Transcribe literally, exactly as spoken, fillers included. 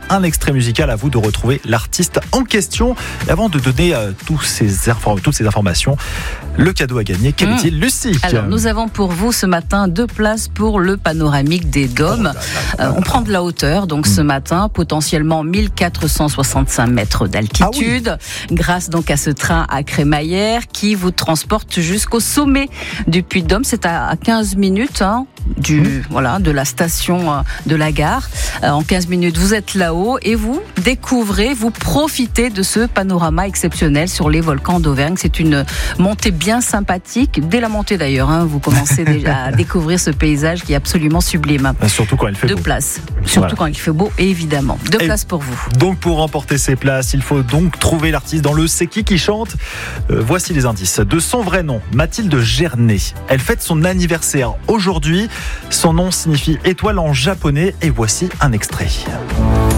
un extrait musical. À vous de retrouver l'artiste en question. Et avant de donner euh, tous ces infor- toutes ces informations, le cadeau à gagner, quel mmh. est-il, Lucie? Alors, nous avons pour vous ce matin deux places pour le panoramique des Dômes. Oh là là là. Euh, on prend de la hauteur, donc mmh. ce matin, potentiellement mille quatre cent soixante-cinq mètres d'altitude, ah oui. grâce donc à ce train à crémaillère qui vous transporte jusqu'au sommet du Puy-de-Dôme. C'est à quinze minutes hein, du, mmh. voilà, de la station euh, de la gare. Euh, en quinze minutes, vous êtes là-haut et vous découvrez, vous profitez de ce panorama exceptionnel sur les volcans d'Auvergne. C'est une montée bien sympathique. Dès la montée d'ailleurs, hein, vous commencez déjà à découvrir ce paysage qui est absolument sublime. Surtout quand il fait Deux beau. Deux places. Surtout voilà. quand il fait beau, évidemment. Deux et places pour vous. Donc pour remporter ces places, il faut donc trouver l'artiste dans le C'est qui qui chante. Euh, voici les indices. De son vrai nom, Mathilde Gernet. Elle fête son anniversaire aujourd'hui. Son nom signifie étoile en japonais et voici un extrait.